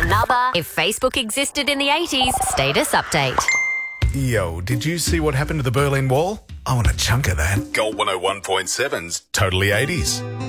another. If Facebook existed in the 80s, status update. Yo, did you see what happened to the Berlin Wall? I want a chunk of that. Gold 101.7's Totally 80s.